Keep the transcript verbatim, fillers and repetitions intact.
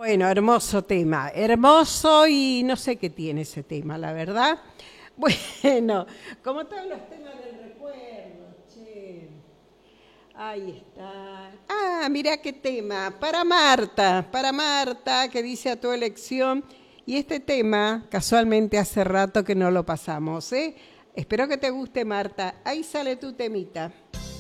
Bueno, hermoso tema, hermoso y no sé qué tiene ese tema, la verdad. Bueno, como todos los temas del recuerdo, che. Ahí está. Ah, mira qué tema. Para Marta, para Marta, que dice a tu elección. Y este tema, casualmente hace rato que no lo pasamos, ¿eh? Espero que te guste, Marta. Ahí sale tu temita.